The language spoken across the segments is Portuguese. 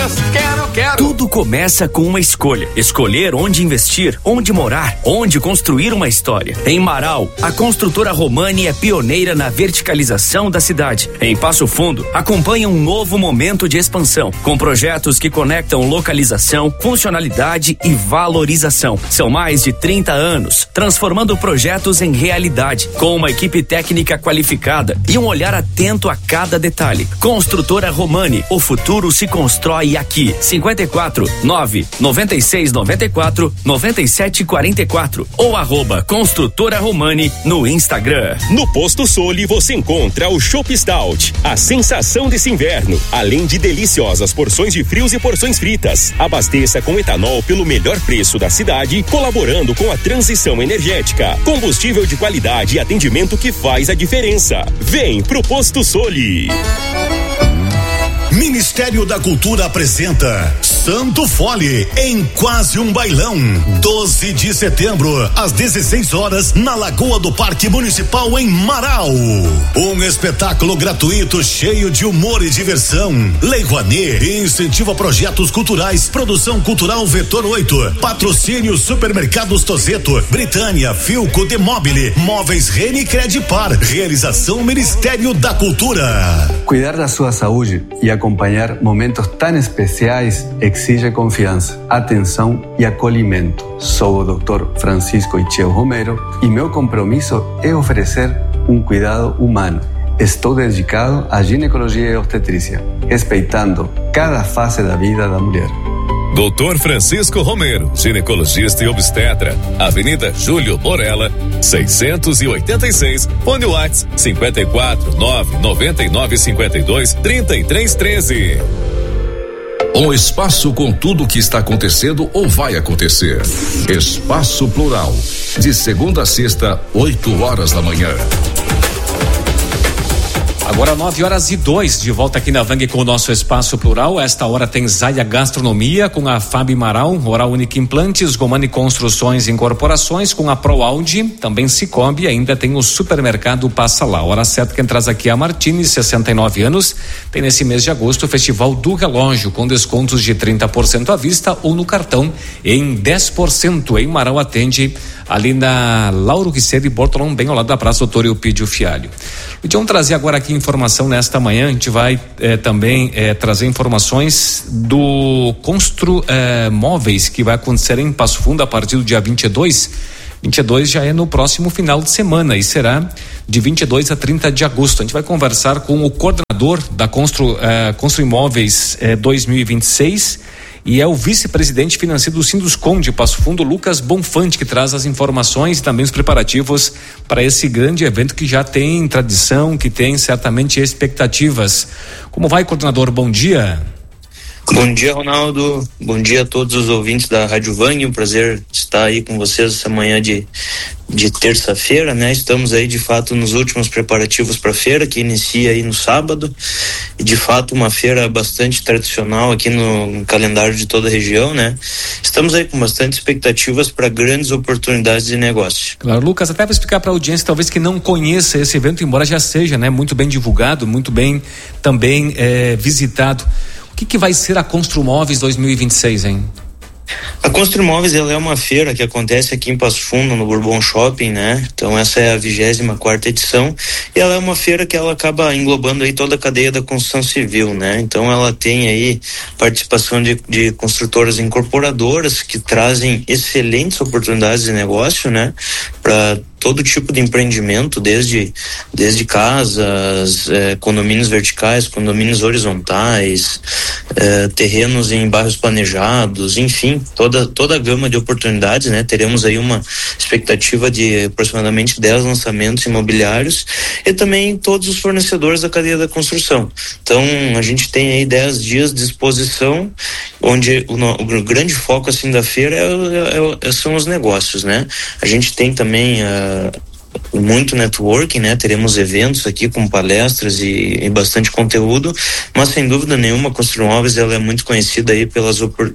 Palmeiras, quero. Tudo começa com uma escolha. Escolher onde investir, onde morar, onde construir uma história. Em Marau, a construtora Romani é pioneira na verticalização da cidade. Em Passo Fundo, acompanha um novo momento de expansão, com projetos que conectam localização, funcionalidade e valorização. São mais de 30 anos, transformando projetos em realidade, com uma equipe técnica qualificada e um olhar atento a cada detalhe. Construtora Romani, o futuro se constrói aqui. 54 9 96 94 97 44 ou @construtora Romani no Instagram. No Posto Soli você encontra o Chopp Stout, a sensação desse inverno, além de deliciosas porções de frios e porções fritas. Abasteça com etanol pelo melhor preço da cidade, colaborando com a transição energética. Combustível de qualidade e atendimento que faz a diferença. Vem pro Posto Soli. Ministério da Cultura apresenta Santo Fole em Quase um Bailão. 12 de setembro, às 16 horas, na Lagoa do Parque Municipal em Marau. Um espetáculo gratuito cheio de humor e diversão. Lei Rouanet incentiva projetos culturais. Produção cultural Vetor 8. Patrocínio Supermercados Tozeto, Britânia, Filco, Demobile, Móveis Rene e Credipar. Realização Ministério da Cultura. Cuidar da sua saúde e acompanhar momentos tão especiais exige confiança, atenção e acolhimento. Sou o Dr. Francisco Icheu Romero e meu compromisso é oferecer um cuidado humano. Estou dedicado à ginecologia e obstetrícia, respeitando cada fase da vida da mulher. Dr. Francisco Romero, ginecologista e obstetra, Avenida Júlio Borella, 686, fone WhatsApp 54 999 52 33 13. Um espaço com tudo o que está acontecendo ou vai acontecer. Espaço Plural, de segunda a sexta, 8 da manhã. Agora 9h02, de volta aqui na Vang com o nosso Espaço Plural. Esta hora tem Zaya Gastronomia com a Fabi Marau, Oral Unique Implantes, Gomani Construções e Incorporações com a Pro Audi, também Cicobi e ainda tem o Supermercado Passa Lá. Hora certa quem traz aqui a Martini, 69 anos, tem nesse mês de agosto o Festival do Relógio com descontos de 30% à vista ou no cartão em 10%. Em Marau atende ali na Lauro Riceiro e Bortolão, bem ao lado da Praça Doutor Eupídio Fialho. Vamos trazer agora aqui informação nesta manhã. A gente vai também trazer informações do Constru Móveis, que vai acontecer em Passo Fundo a partir do dia 22. 22 já é no próximo final de semana e será de 22 a 30 de agosto. A gente vai conversar com o coordenador da Constru Imóveis 2026 e é o vice-presidente financeiro do Sinduscom de Passo Fundo, Lucas Bonfante, que traz as informações e também os preparativos para esse grande evento que já tem tradição, que tem certamente expectativas. Como vai, coordenador? Bom dia. Bom dia, Ronaldo. Bom dia a todos os ouvintes da Rádio Vang. Um prazer estar aí com vocês essa manhã de terça-feira, né? Estamos aí de fato nos últimos preparativos para a feira, que inicia aí no sábado, e de fato uma feira bastante tradicional aqui no calendário de toda a região, né? Estamos aí com bastante expectativas para grandes oportunidades de negócio. Claro, Lucas, até para explicar para a audiência talvez que não conheça esse evento, embora já seja, né, muito bem divulgado, muito bem também visitado. O que vai ser a Construmóveis 2026, hein? A Construmóveis, ela é uma feira que acontece aqui em Passo Fundo, no Bourbon Shopping, né? Então essa é a 24ª edição e ela é uma feira que ela acaba englobando aí toda a cadeia da construção civil, né? Então ela tem aí participação de construtoras incorporadoras que trazem excelentes oportunidades de negócio, né? Para todo tipo de empreendimento, desde casas, condomínios verticais, condomínios horizontais, terrenos em bairros planejados, enfim, toda a gama de oportunidades, né? Teremos aí uma expectativa de aproximadamente 10 lançamentos imobiliários e também todos os fornecedores da cadeia da construção. Então, a gente tem aí 10 dias de exposição, onde o grande foco assim da feira são os negócios, né? A gente tem também muito networking, né? Teremos eventos aqui com palestras e bastante conteúdo, mas sem dúvida nenhuma a Construmóveis ela é muito conhecida aí pela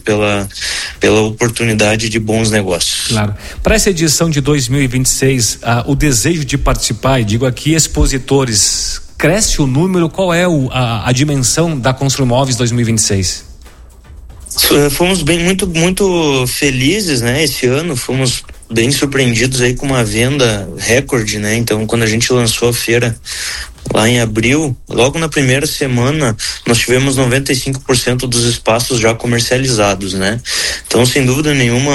oportunidade de bons negócios. Claro. Para essa edição de 2026, o desejo de participar, e digo aqui expositores, cresce o número? Qual é a dimensão da Construmóveis 2026? Fomos muito felizes, né? Esse ano fomos bem surpreendidos aí com uma venda recorde, né? Então, quando a gente lançou a feira lá em abril, logo na primeira semana, nós tivemos 95% dos espaços já comercializados, né? Então, sem dúvida nenhuma,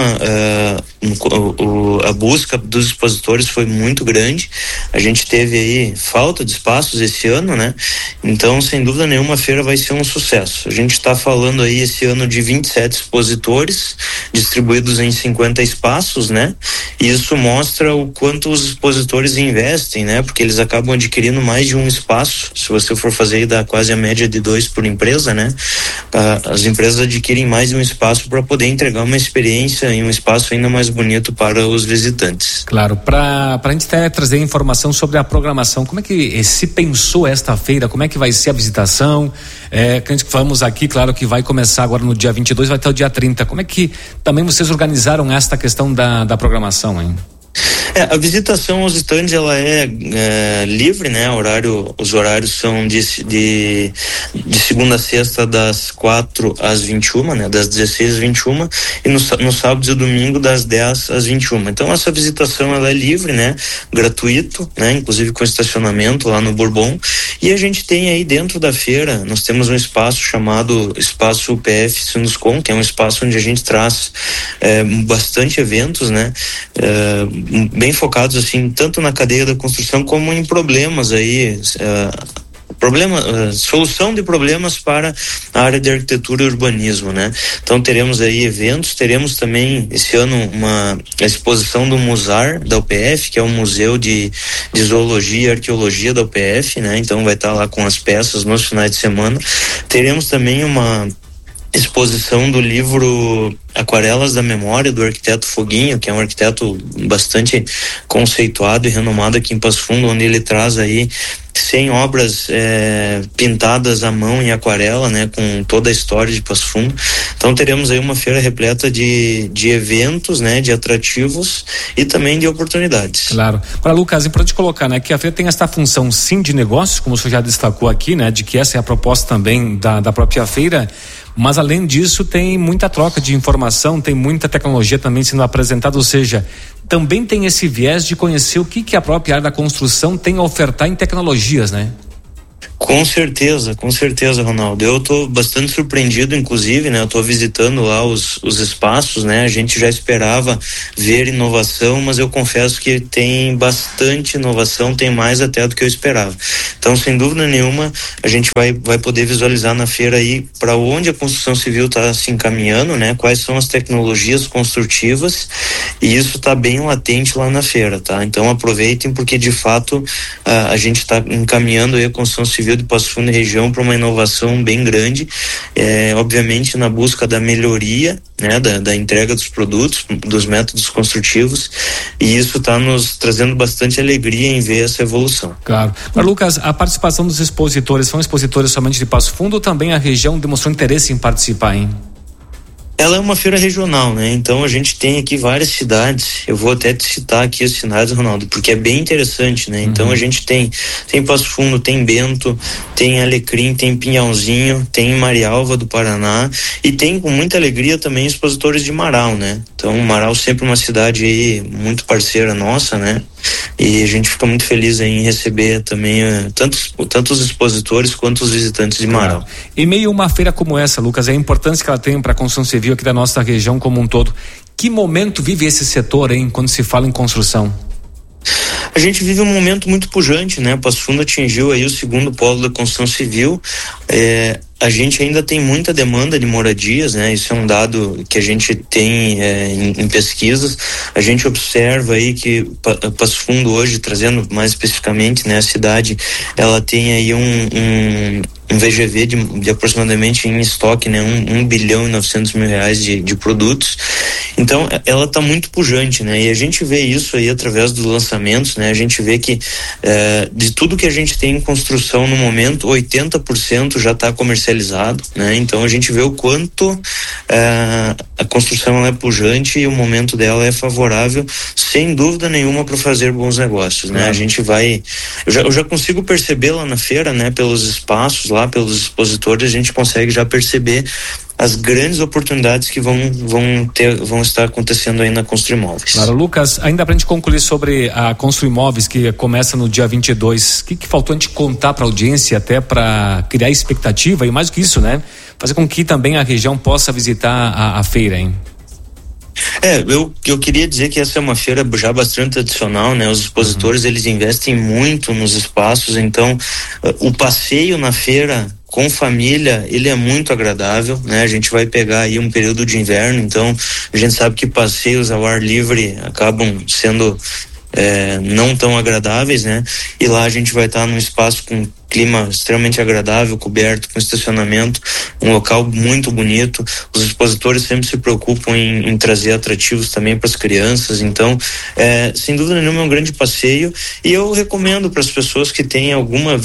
a busca dos expositores foi muito grande. A gente teve aí falta de espaços esse ano, né? Então, sem dúvida nenhuma, a feira vai ser um sucesso. A gente está falando aí esse ano de 27 expositores, distribuídos em 50 espaços, né? E isso mostra o quanto os expositores investem, né? Porque eles acabam adquirindo mais de um espaço. Se você for fazer aí, dá quase a média de 2 por empresa, né? As empresas adquirem mais de um espaço para poder entregar uma experiência em um espaço ainda mais bonito para os visitantes. Claro, para a gente até trazer informação sobre a programação, como é que se pensou esta feira, como é que vai ser a visitação? Que a gente falamos aqui, claro que vai começar agora no dia 22, vai até o dia 30. Como é que também vocês organizaram esta questão da programação, hein? A visitação aos estandes, ela é livre, né? Os horários são de segunda a sexta, das 4 às 21, né? Das 16 às 21, e no sábado e domingo das 10 às 21. Então, essa visitação, ela é livre, né? Gratuito, né? Inclusive com estacionamento lá no Bourbon. E a gente tem aí dentro da feira, nós temos um espaço chamado Espaço PF Sinuscom, que é um espaço onde a gente traz bastante eventos, né? Bem focados assim, tanto na cadeia da construção como em problemas aí, solução de problemas para a área de arquitetura e urbanismo, né? Então teremos aí eventos, teremos também esse ano a exposição do Musar da UPF, que é o Museu de Zoologia e Arqueologia da UPF, né? Então vai estar lá com as peças nos finais de semana. Teremos também uma exposição do livro Aquarelas da Memória, do arquiteto Foguinho, que é um arquiteto bastante conceituado e renomado aqui em Passo Fundo, onde ele traz aí 100 obras pintadas à mão em aquarela, né, com toda a história de Passo Fundo. Então teremos aí uma feira repleta de eventos, né, de atrativos e também de oportunidades. Claro. Agora, Lucas, é importante colocar, né, que a feira tem esta função sim de negócios, como o senhor já destacou aqui, né, de que essa é a proposta também da própria feira. Mas além disso tem muita troca de informação, tem muita tecnologia também sendo apresentada, ou seja, também tem esse viés de conhecer o que a própria área da construção tem a ofertar em tecnologias, né? Com certeza, Ronaldo. Eu estou bastante surpreendido, inclusive, né? Eu estou visitando lá os espaços, né? A gente já esperava ver inovação, mas eu confesso que tem bastante inovação, tem mais até do que eu esperava. Então, sem dúvida nenhuma, a gente vai poder visualizar na feira aí para onde a construção civil está se encaminhando, né? Quais são as tecnologias construtivas, e isso está bem latente lá na feira, tá? Então aproveitem, porque de fato a gente está encaminhando aí a construção civil de Passo Fundo e região para uma inovação bem grande, obviamente na busca da melhoria, né, da entrega dos produtos, dos métodos construtivos, e isso está nos trazendo bastante alegria em ver essa evolução. Claro. Mas, Lucas, a participação dos expositores, são expositores somente de Passo Fundo ou também a região demonstrou interesse em participar, hein? Ela é uma feira regional, né? Então a gente tem aqui várias cidades. Eu vou até te citar aqui as cidades, Ronaldo, porque é bem interessante, né? Então a gente tem Passo Fundo, tem Bento, tem Alecrim, tem Pinhalzinho, tem Marialva do Paraná, e tem com muita alegria também expositores de Marau, né? Então Marau sempre uma cidade aí muito parceira nossa, né? E a gente fica muito feliz em receber também tanto os expositores quanto os visitantes de Marau. Em meio a uma feira como essa, Lucas, a importância que ela tem para a construção civil aqui da nossa região como um todo, que momento vive esse setor, hein, quando se fala em construção? A gente vive um momento muito pujante, né? Passo Fundo atingiu aí o 2º polo da construção civil. A gente ainda tem muita demanda de moradias, né? Isso é um dado que a gente tem em pesquisas. A gente observa aí que Passo Fundo hoje, trazendo mais especificamente, né, a cidade, ela tem aí um VGV de aproximadamente em estoque, né, 1 bilhão e 900 mil reais de produtos. Então ela está muito pujante, né? E a gente vê isso aí através dos lançamentos, né? A gente vê que de tudo que a gente tem em construção no momento, 80% já está comercializado, né? Então a gente vê o quanto a construção é pujante e o momento dela é favorável, sem dúvida nenhuma, para fazer bons negócios, né? A gente vai, eu já consigo perceber lá na feira, né? Pelos espaços lá, pelos expositores, a gente consegue já perceber as grandes oportunidades que vão estar acontecendo aí na Constru Imóveis. Claro, Lucas, ainda pra gente concluir sobre a Constru Imóveis, que começa no dia 22, o que faltou a gente contar pra audiência até para criar expectativa e mais do que isso, né? Fazer com que também a região possa visitar a feira, hein? Eu queria dizer que essa é uma feira já bastante tradicional, né? Os expositores, eles investem muito nos espaços, então o passeio na feira com família, ele é muito agradável, né? A gente vai pegar aí um período de inverno, então a gente sabe que passeios ao ar livre acabam sendo não tão agradáveis, né? E lá a gente vai estar num espaço com clima extremamente agradável, coberto, com estacionamento, um local muito bonito. Os expositores sempre se preocupam em trazer atrativos também para as crianças, então sem dúvida nenhuma é um grande passeio, e eu recomendo para as pessoas que têm alguma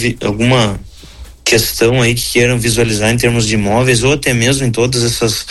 questão aí que queiram visualizar em termos de imóveis, ou até mesmo em todos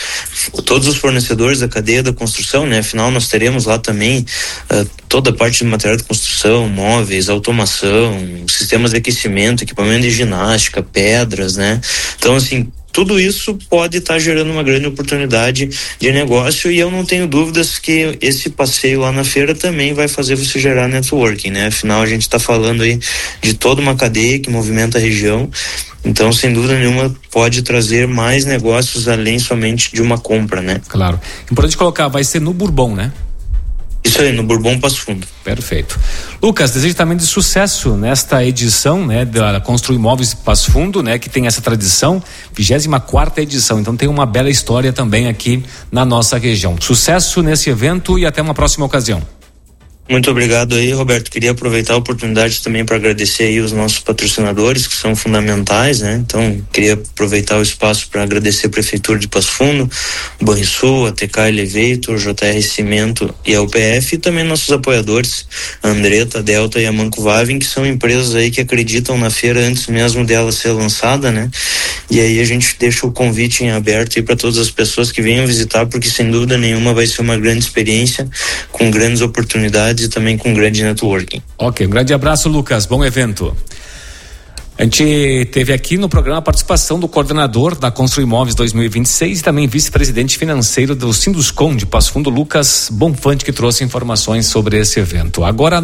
os fornecedores da cadeia da construção, né? Afinal, nós teremos lá também toda a parte de material de construção, móveis, automação, sistemas de aquecimento, equipamento de ginástica, pedras, né? Então, assim, tudo isso pode estar gerando uma grande oportunidade de negócio, e eu não tenho dúvidas que esse passeio lá na feira também vai fazer você gerar networking, né? Afinal, a gente está falando aí de toda uma cadeia que movimenta a região, então, sem dúvida nenhuma, pode trazer mais negócios além somente de uma compra, né? Claro. Importante colocar, vai ser no Bourbon, né? Isso aí, no Bourbon Passo Fundo. Perfeito. Lucas, desejo também de sucesso nesta edição, né, da Constru Imóveis Passo Fundo, né, que tem essa tradição, 24ª edição, então tem uma bela história também aqui na nossa região. Sucesso nesse evento e até uma próxima ocasião. Muito obrigado aí, Roberto. Queria aproveitar a oportunidade também para agradecer aí os nossos patrocinadores, que são fundamentais, né? Então, queria aproveitar o espaço para agradecer a Prefeitura de Passo Fundo, Banrisul, a TK Elevator, JR Cimento e a UPF, e também nossos apoiadores, a Andretta, a Delta e a Manco Vavin, que são empresas aí que acreditam na feira antes mesmo dela ser lançada, né? E aí a gente deixa o convite em aberto aí para todas as pessoas que venham visitar, porque sem dúvida nenhuma vai ser uma grande experiência, com grandes oportunidades e também com grande networking. Ok, um grande abraço, Lucas, bom evento. A gente teve aqui no programa a participação do coordenador da Constru Imóveis 2026 e também vice-presidente financeiro do Sinduscom de Passo Fundo, Lucas Bonfante, que trouxe informações sobre esse evento. Agora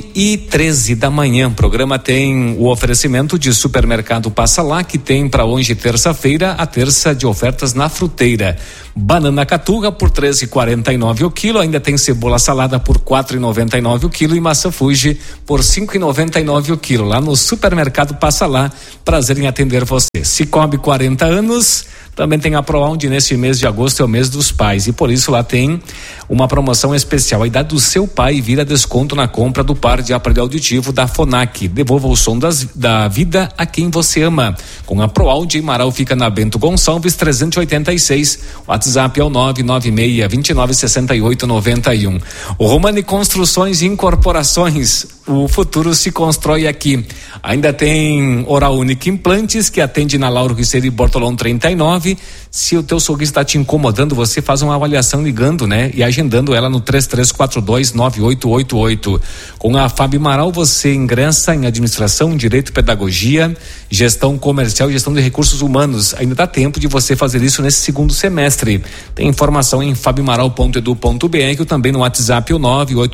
9h13 da manhã, o programa tem o oferecimento de Supermercado Passa Lá, que tem para hoje, terça-feira, a terça de ofertas na fruteira. Banana caturra por R$13,49 o quilo, ainda tem cebola salada por R$4,99 o quilo e maçã Fuji por R$5,99 o quilo. Lá no Supermercado Passa Lá, prazer em atender você. Cicobi 40 anos, também tem a ProAude neste mês de agosto, é o mês dos pais, e por isso lá tem uma promoção especial. A idade do seu pai vira desconto na compra do par de aparelho auditivo da Fonac. Devolva o som da vida a quem você ama. Com a ProAude, Marau fica na Bento Gonçalves 386. WhatsApp é o 996-296891. O Romani Construções e Incorporações, o futuro se constrói aqui. Ainda tem Oral Unique Implantes, que atende na Lauro Riceiro e Bortolão 39. Se o teu sorriso está te incomodando, você faz uma avaliação ligando, né? E agendando ela no 3342-9888. Com a Fábio Maral, você ingressa em administração, direito, pedagogia, gestão comercial e gestão de recursos humanos. Ainda dá tempo de você fazer isso nesse segundo semestre. Tem informação em fabiomaral.edu.br ou também no WhatsApp o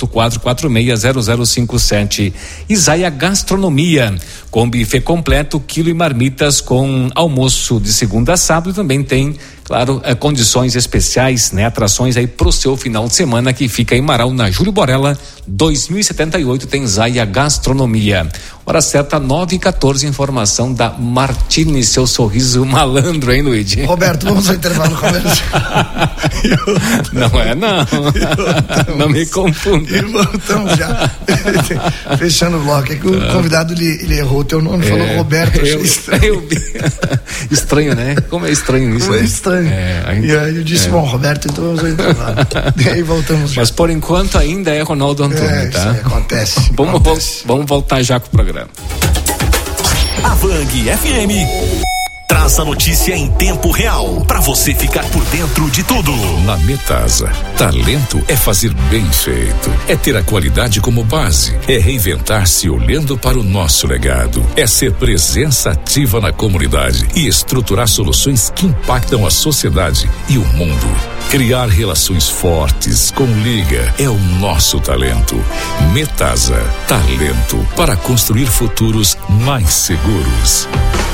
984460057. Isaia Gastronomia, com buffet completo, quilo e marmitas com almoço de segunda a sábado. Também tem, claro, condições especiais, né? Atrações aí pro seu final de semana, que fica em Marau, na Júlio Borella 2078, tem Isaia Gastronomia. Hora certa, 9h14, informação da Martini, seu sorriso malandro, hein, Luigi? Roberto, vamos ao intervalo comercial. Não é, não. Não me confunda. E voltamos já. Fechando o bloco. É que o convidado, ele errou o teu nome, falou Roberto. Estranho, né? Como é estranho isso? Como é estranho. E aí eu disse, bom, Roberto, então vamos ao intervalo. E aí voltamos já. Mas por enquanto ainda é Ronaldo Antônio, tá? Isso acontece. Vamos voltar já com o programa. A Vang FM traz a notícia em tempo real para você ficar por dentro de tudo. Na Metasa, talento é fazer bem feito, é ter a qualidade como base, é reinventar-se olhando para o nosso legado, é ser presença ativa na comunidade e estruturar soluções que impactam a sociedade e o mundo. Criar relações fortes com Liga é o nosso talento. Metasa, talento para construir futuros mais seguros.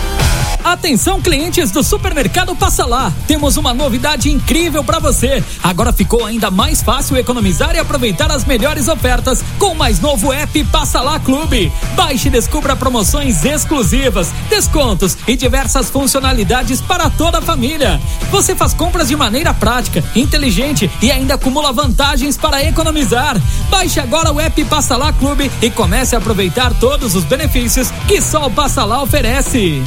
Atenção, clientes do Supermercado Passa Lá, temos uma novidade incrível para você. Agora ficou ainda mais fácil economizar e aproveitar as melhores ofertas com o mais novo app Passa Lá Clube. Baixe e descubra promoções exclusivas, descontos e diversas funcionalidades para toda a família. Você faz compras de maneira prática, inteligente e ainda acumula vantagens para economizar. Baixe agora o app Passa Lá Clube e comece a aproveitar todos os benefícios que só o Passa Lá oferece.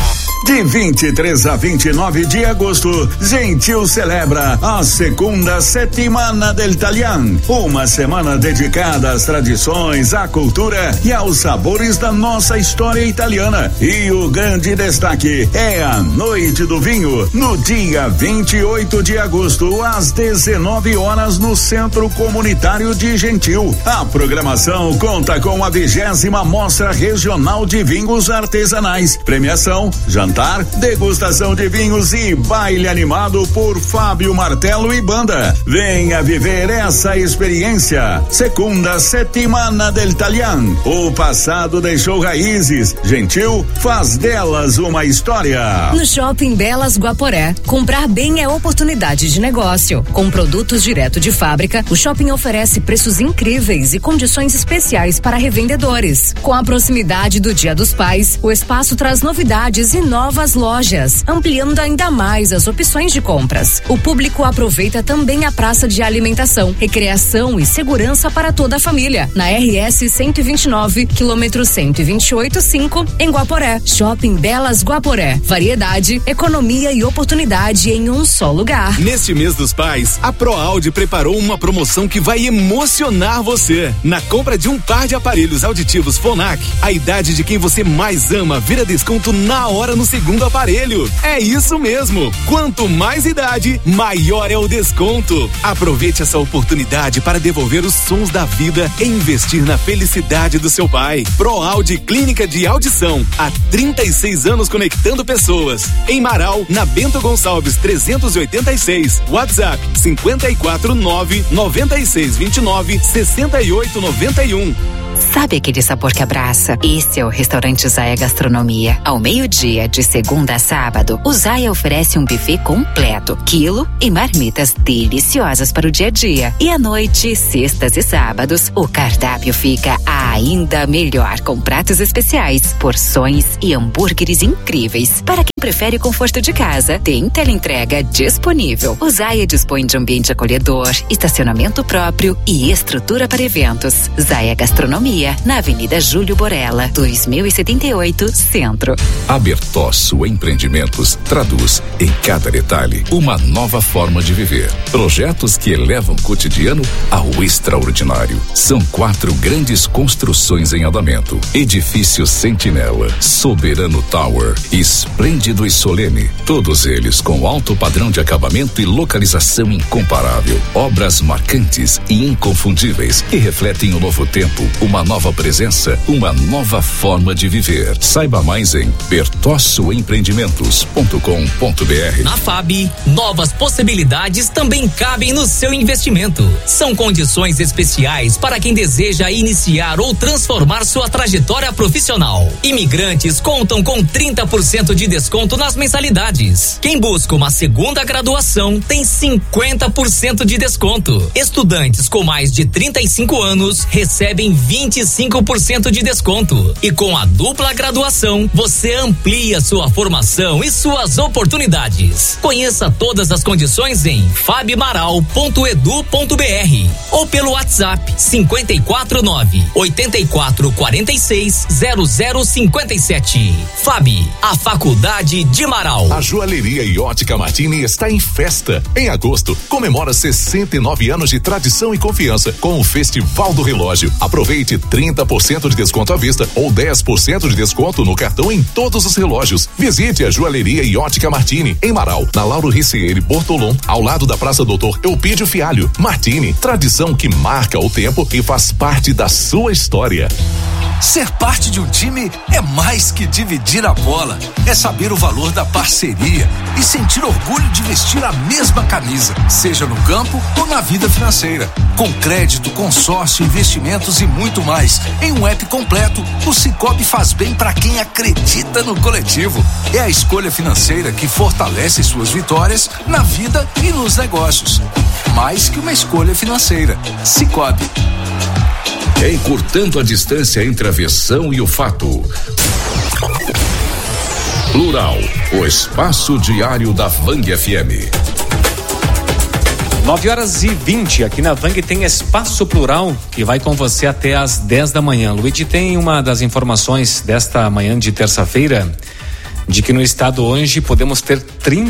De 23 a 29 de agosto, Gentil celebra a segunda Settimana del Italian, uma semana dedicada às tradições, à cultura e aos sabores da nossa história italiana. E o grande destaque é a Noite do Vinho, no dia 28 de agosto, às 19 horas, no Centro Comunitário de Gentil. A programação conta com a 20ª Mostra Regional de Vinhos Artesanais, premiação, jantar, degustação de vinhos e baile animado por Fábio Martelo e banda. Venha viver essa experiência. Segunda Settimana del Italian. O passado deixou raízes. Gentil faz delas uma história. No Shopping Belas Guaporé, comprar bem é oportunidade de negócio. Com produtos direto de fábrica, o shopping oferece preços incríveis e condições especiais para revendedores. Com a proximidade do Dia dos Pais, o espaço traz novidades e novas lojas, ampliando ainda mais as opções de compras. O público aproveita também a praça de alimentação, recreação e segurança para toda a família. Na RS 129, quilômetro 128,5, em Guaporé. Shopping Belas Guaporé. Variedade, economia e oportunidade em um só lugar. Neste mês dos pais, a ProAudio preparou uma promoção que vai emocionar você. Na compra de um par de aparelhos auditivos Phonak, a idade de quem você mais ama vira desconto na hora no segundo aparelho. É isso mesmo. Quanto mais idade, maior é o desconto. Aproveite essa oportunidade para devolver os sons da vida e investir na felicidade do seu pai. ProAudio Clínica de Audição. Há 36 anos conectando pessoas. Em Marau, na Bento Gonçalves 386. WhatsApp 549-9629-6891. Sabe aquele sabor que abraça? Esse é o restaurante Zaya Gastronomia. Ao meio-dia, de segunda a sábado, o Zaya oferece um buffet completo, quilo e marmitas deliciosas para o dia a dia. E à noite, sextas e sábados, o cardápio fica ainda melhor, com pratos especiais, porções e hambúrgueres incríveis. Para quem prefere o conforto de casa, tem teleentrega disponível. O Zaya dispõe de ambiente acolhedor, estacionamento próprio e estrutura para eventos. Zaya Gastronomia, na Avenida Júlio Borella, 2078, Centro. A Bertosso Empreendimentos traduz em cada detalhe uma nova forma de viver. Projetos que elevam o cotidiano ao extraordinário. São 4 grandes construções em andamento: Edifício Sentinela, Soberano Tower, Esplêndido e Solene. Todos eles com alto padrão de acabamento e localização incomparável. Obras marcantes e inconfundíveis que refletem o novo tempo, uma nova presença, uma nova forma de viver. Saiba mais em bertossoempreendimentos.com.br. Na FAB, novas possibilidades também cabem no seu investimento. São condições especiais para quem deseja iniciar ou transformar sua trajetória profissional. Imigrantes contam com 30% de desconto nas mensalidades. Quem busca uma segunda graduação tem 50% de desconto. Estudantes com mais de 35 anos recebem 25% de desconto. E com a dupla graduação, você amplia sua formação e suas oportunidades. Conheça todas as condições em fabmaral.edu.br ou pelo WhatsApp 549-8446-0057. FAB, a Faculdade de Marau. A Joalheria e Ótica Martini está em festa. Em agosto, comemora 69 anos de tradição e confiança com o Festival do Relógio. Aproveite Aproveite 30% de desconto à vista ou 10% de desconto no cartão em todos os relógios. Visite a Joalheria e Ótica Martini, em Marau, na Lauro Ricieri Bortolom, ao lado da Praça Doutor Eupídio Fialho. Martini, tradição que marca o tempo e faz parte da sua história. Ser parte de um time é mais que dividir a bola. É saber o valor da parceria e sentir orgulho de vestir a mesma camisa, seja no campo ou na vida financeira. Com crédito, consórcio, investimentos e muito mais. Em um app completo, o Sicoob faz bem para quem acredita no coletivo. É a escolha financeira que fortalece suas vitórias na vida e nos negócios. Mais que uma escolha financeira. Sicoob. Encurtando a distância entre a versão e o fato. Plural, o espaço diário da Vang FM. 9h20, aqui na Vang tem Espaço Plural, que vai com você até às 10 da manhã. Luigi, tem uma das informações desta manhã de terça-feira, de que no estado hoje podemos ter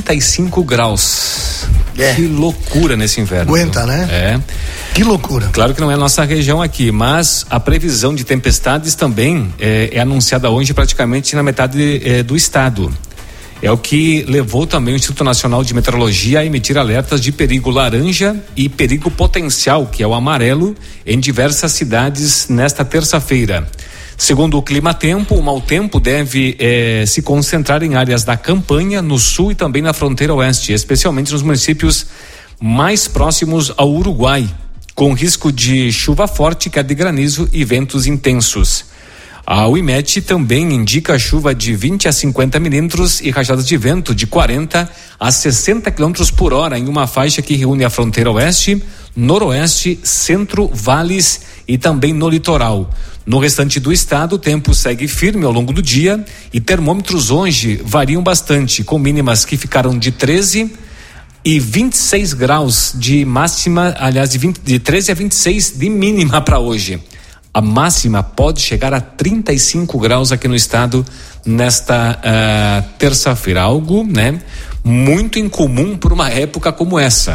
35 graus. Que loucura nesse inverno. Aguenta, né? É. Que loucura. Claro que não é a nossa região aqui, mas a previsão de tempestades também é anunciada hoje praticamente na metade do estado. É o que levou também o Instituto Nacional de Meteorologia a emitir alertas de perigo laranja e perigo potencial, que é o amarelo, em diversas cidades nesta terça-feira. Segundo o Climatempo, o mau tempo deve se concentrar em áreas da campanha, no sul e também na fronteira oeste, especialmente nos municípios mais próximos ao Uruguai, com risco de chuva forte, queda de granizo e ventos intensos. A UIMET também indica chuva de 20 a 50 milímetros e rajadas de vento de 40 a 60 quilômetros por hora em uma faixa que reúne a fronteira oeste, noroeste, centro, vales e também no litoral. No restante do estado, o tempo segue firme ao longo do dia e termômetros hoje variam bastante, com mínimas que ficaram de 13 e 26 graus de máxima, aliás, de 13 a 26 de mínima para hoje. A máxima pode chegar a 35 graus aqui no estado nesta terça-feira, algo, né, muito incomum por uma época como essa.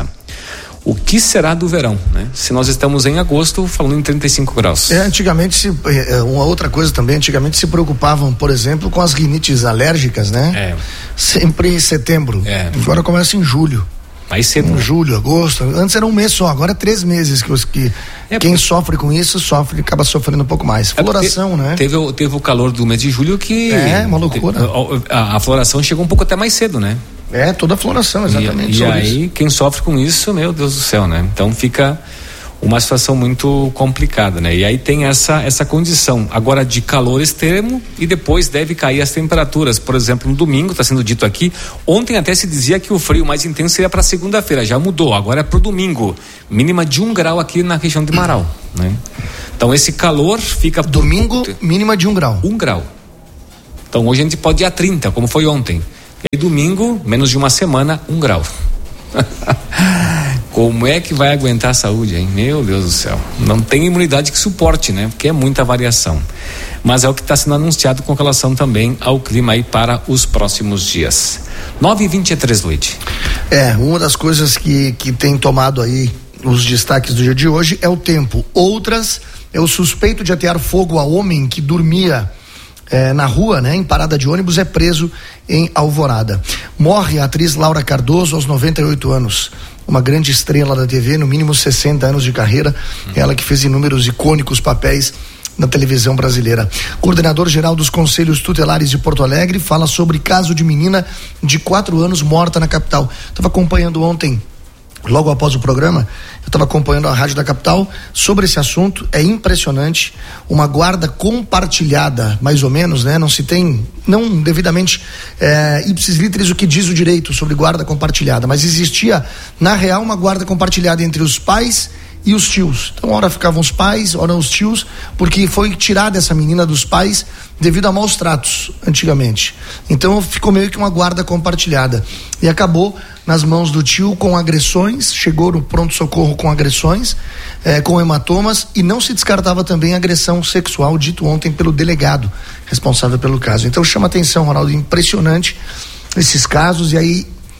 O que será do verão, né? Se nós estamos em agosto falando em 35 graus. Antigamente uma outra coisa também, antigamente se preocupavam, por exemplo, com as rinites alérgicas, né? Sempre em setembro. Agora começa em julho. Mais cedo. Em julho, agosto. Antes era um mês só, agora é 3 meses que quem sofre com isso acaba sofrendo um pouco mais. Floração, né? Teve o calor do mês de julho que. Uma loucura. A floração chegou um pouco até mais cedo, né? Toda a floração, exatamente. E aí, quem sofre com isso, meu Deus do céu, né? Então fica uma situação muito complicada, né? E aí tem essa condição agora de calor extremo e depois deve cair as temperaturas. Por exemplo, no domingo, está sendo dito aqui, ontem até se dizia que o frio mais intenso seria para segunda-feira, já mudou, agora é para o domingo, mínima de 1 grau aqui na região de Marau, né? Então esse calor fica... Domingo, mínima de 1 grau. 1 grau. Então hoje a gente pode ir a 30, como foi ontem. E aí domingo, menos de uma semana, 1 grau. Como é que vai aguentar a saúde, hein? Meu Deus do céu. Não tem imunidade que suporte, né? Porque é muita variação. Mas é o que está sendo anunciado com relação também ao clima aí para os próximos dias. 9h23, Luigi. Uma das coisas que tem tomado aí os destaques do dia de hoje é o tempo. Outras é o suspeito de atear fogo a homem que dormia na rua, né, em parada de ônibus, é preso em Alvorada. Morre a atriz Laura Cardoso aos 98 anos. Uma grande estrela da TV, no mínimo 60 anos de carreira. Ela que fez inúmeros icônicos papéis na televisão brasileira. Coordenador-geral dos Conselhos Tutelares de Porto Alegre fala sobre caso de menina de 4 anos morta na capital. Estava acompanhando ontem, logo após o programa, eu estava acompanhando a Rádio da Capital sobre esse assunto. É impressionante, uma guarda compartilhada, mais ou menos, né? Não se tem, não devidamente ipsis literis o que diz o direito sobre guarda compartilhada, mas existia na real uma guarda compartilhada entre os pais e os tios. Então, ora ficavam os pais, ora os tios, porque foi tirada essa menina dos pais devido a maus tratos antigamente. Então ficou meio que uma guarda compartilhada e acabou nas mãos do tio com agressões, chegou no pronto-socorro com agressões, com hematomas, e não se descartava também agressão sexual, dito ontem pelo delegado responsável pelo caso. Então chama atenção, Ronaldo, impressionante esses casos. E aí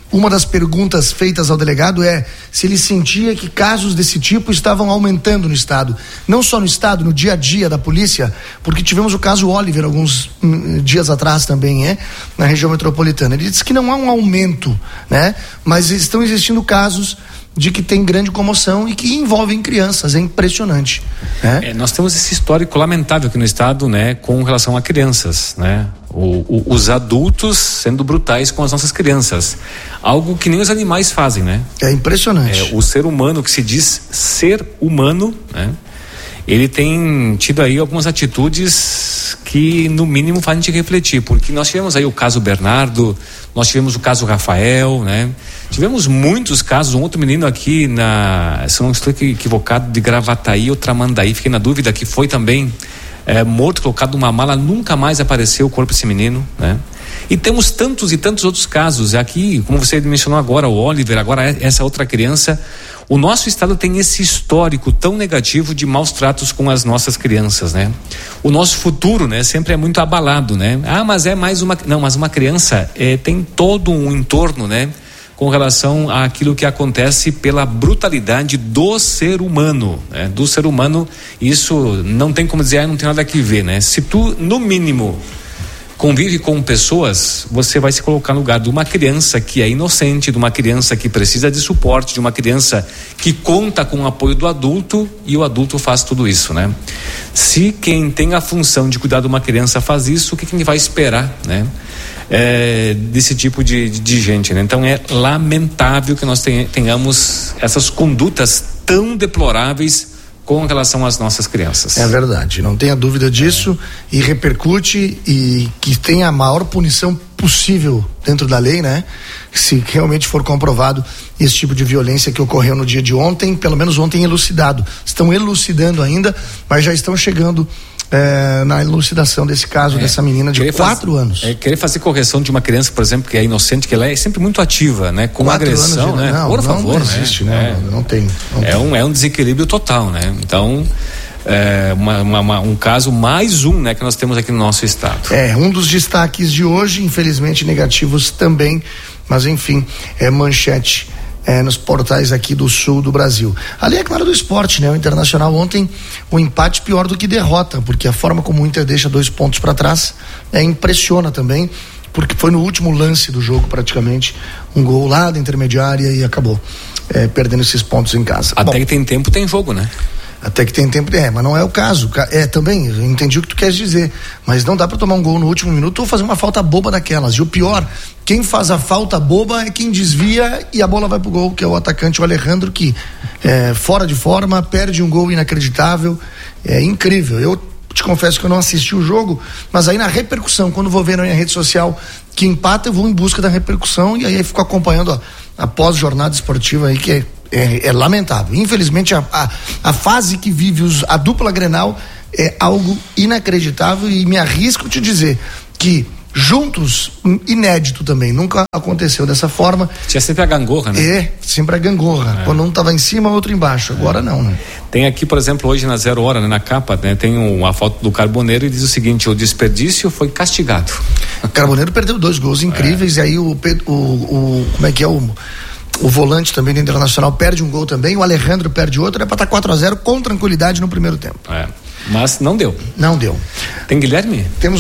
uma das perguntas feitas ao delegado é se ele sentia que casos desse tipo estavam aumentando no estado. Não só no estado, no dia a dia da polícia, porque tivemos o caso Oliver alguns dias atrás também, na região metropolitana. Ele disse que não há um aumento, né? Mas estão existindo casos de que tem grande comoção e que envolvem crianças, é impressionante. Nós temos esse histórico lamentável aqui no estado, né, com relação a crianças, né? Os adultos sendo brutais com as nossas crianças, algo que nem os animais fazem, né? É impressionante. O ser humano, que se diz ser humano, né? Ele tem tido aí algumas atitudes que no mínimo fazem a gente refletir, porque nós tivemos aí o caso Bernardo, nós tivemos o caso Rafael, né? Tivemos muitos casos, um outro menino aqui se não estou equivocado, de Gravataí ou Tramandaí, fiquei na dúvida, que foi também morto, colocado numa mala, nunca mais apareceu o corpo desse menino, né? E temos tantos e tantos outros casos aqui, como você mencionou agora, o Oliver, agora essa outra criança. O nosso estado tem esse histórico tão negativo de maus tratos com as nossas crianças, né? O nosso futuro, né, sempre é muito abalado, né? Mas é mais uma... Não, mas uma criança tem todo um entorno, né, com relação àquilo que acontece pela brutalidade do ser humano, né? Do ser humano, isso não tem como dizer, não tem nada que ver, né? Se tu, no mínimo, convive com pessoas, você vai se colocar no lugar de uma criança que é inocente, de uma criança que precisa de suporte, de uma criança que conta com o apoio do adulto, e o adulto faz tudo isso, né? Se quem tem a função de cuidar de uma criança faz isso, o que a gente vai esperar, né? Desse tipo de gente, né? Então é lamentável que nós tenhamos essas condutas tão deploráveis com relação às nossas crianças. É verdade, não tenha dúvida disso, e repercute, e que tenha a maior punição possível dentro da lei, né? Se realmente for comprovado esse tipo de violência que ocorreu no dia de ontem, pelo menos ontem elucidado. Estão elucidando ainda, mas já estão chegando na elucidação desse caso, dessa menina de 4 anos. Querer fazer correção de uma criança, por exemplo, que é inocente, que ela é sempre muito ativa, né? Com agressão, né? Não, por favor, não existe, né? Não tem. É um desequilíbrio total, né? Então, um caso mais né, que nós temos aqui no nosso estado. Um dos destaques de hoje, infelizmente negativos também, mas enfim, manchete nos portais aqui do sul do Brasil. Ali é claro do esporte, né? O Internacional ontem, o empate pior do que derrota, porque a forma como o Inter deixa 2 pontos para trás impressiona também, porque foi no último lance do jogo praticamente, um gol lá da intermediária e acabou perdendo esses pontos em casa. Até que tem tempo, tem jogo, né? Até que tem tempo, mas não é o caso. Também, eu entendi o que tu queres dizer, mas não dá pra tomar um gol no último minuto ou fazer uma falta boba daquelas. E o pior, quem faz a falta boba é quem desvia e a bola vai pro gol, que é o atacante, o Alejandro, que fora de forma, perde um gol inacreditável. É incrível. Eu te confesso que eu não assisti o jogo, mas aí na repercussão, quando vou ver na minha rede social que empata, eu vou em busca da repercussão e aí fico acompanhando a pós-jornada esportiva aí, que é lamentável. Infelizmente a fase que vive a dupla Grenal é algo inacreditável, e me arrisco te dizer que juntos, inédito também, nunca aconteceu dessa forma. Tinha sempre a gangorra, né? Sempre a gangorra. Quando um tava em cima, outro embaixo. Agora não, né? Tem aqui, por exemplo, hoje na 0 hora, né, na capa, né, tem uma foto do Carboneiro e diz o seguinte: o desperdício foi castigado. O Carboneiro perdeu 2 gols incríveis, e aí como é que é o volante também do Internacional perde um gol também, o Alejandro perde outro, é pra estar 4-0 com tranquilidade no primeiro tempo. Mas não deu. Não deu. Tem Guilherme? Temos